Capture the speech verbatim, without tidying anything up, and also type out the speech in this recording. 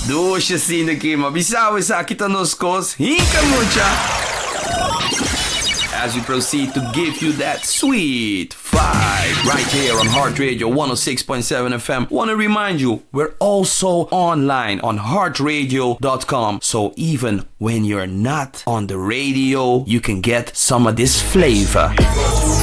Duša sinaki, mabisawi sa kita noskos, hinka mucha. As we proceed to give you that sweet vibe right here on Heart Radio one oh six point seven F M. Want to remind you, we're also online on heart radio dot com. So even when you're not on the radio, you can get some of this flavor.